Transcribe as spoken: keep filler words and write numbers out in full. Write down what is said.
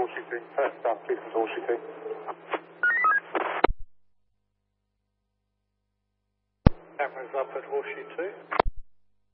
Horseshoe two. First stop, please, Horseshoe two. Cameras up at Horseshoe two.